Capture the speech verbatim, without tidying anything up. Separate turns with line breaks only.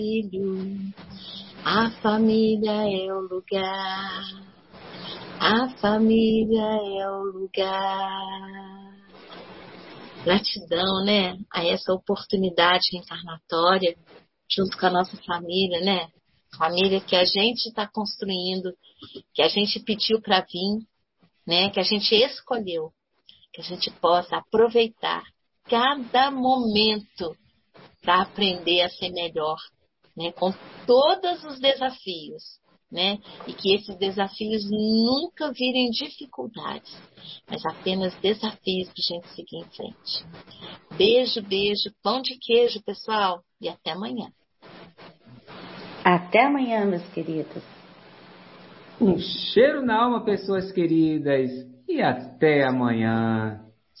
filho. A família é o lugar. A família é o lugar. Gratidão, né? A essa oportunidade reencarnatória, junto com a nossa família, né? Família que a gente está construindo, que a gente pediu para vir, né? Que a gente escolheu, que a gente possa aproveitar cada momento para aprender a ser melhor, né? Com todos os desafios, né? E que esses desafios nunca virem dificuldades, mas apenas desafios para a gente seguir em frente. Beijo, beijo, pão de queijo, pessoal, e até amanhã.
Até amanhã, meus queridos.
Um cheiro na alma, pessoas queridas, e até amanhã.